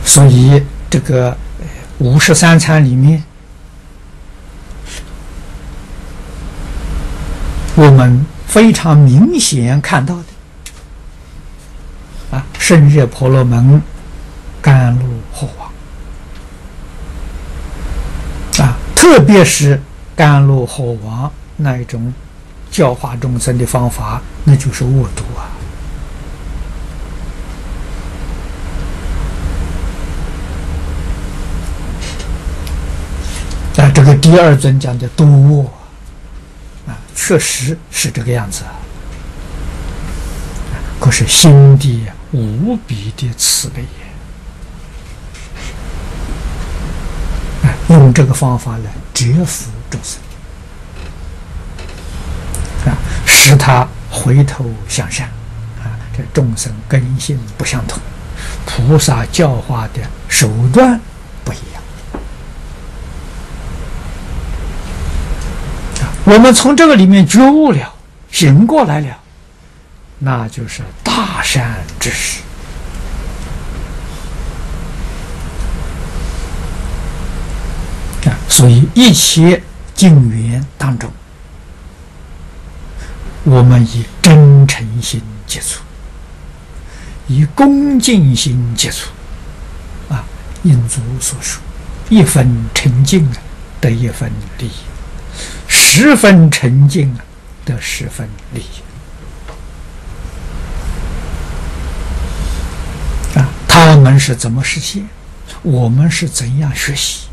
所以这个53参里面，我们非常明显看到的胜热婆罗门、甘露火王特别是甘露火王那一种教化众生的方法，那就是恶毒这个第二尊讲的多恶确实是这个样子可是心地无比的慈悲用这个方法来折服众生使他回头向善这众生根性不相同，菩萨教化的手段不一样我们从这个里面觉悟了，醒过来了，那就是大善之时所以一切境缘当中，我们以真诚心接触，以恭敬心接触印祖所说，一分沉静得一分利益，10分沉静得10分利益他们是怎么实现，我们是怎样学习